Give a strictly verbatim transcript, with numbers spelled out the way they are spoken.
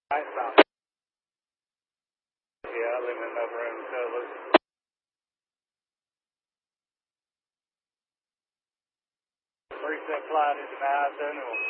Nice stop. Yeah, I live in another room, so let's three set flight into Madison.